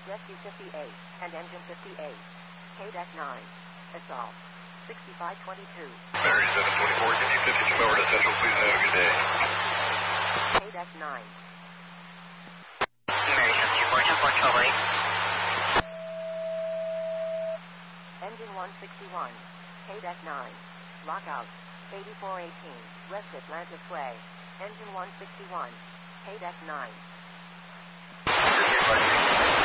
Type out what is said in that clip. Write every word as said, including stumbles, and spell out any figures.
Rescue fifty-eight and Engine fifty-eight. K D E C nine. Assault. sixty-five twenty-two. Mary seven twenty-four, can you fifty-two over to Central, please have a good day. K D E C nine. Mary seven two four, ten four, twelve eight. Engine one sixty-one. K D E C nine. Lockout. eighty-four eighteen. West Atlantis Way. Engine one sixty-one. K D E C nine.